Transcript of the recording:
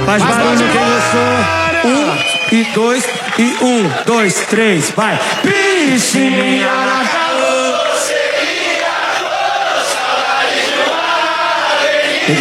Faz barulho quem gostou. 1 e 2 e 1, 2, 3, vai. Piscininha na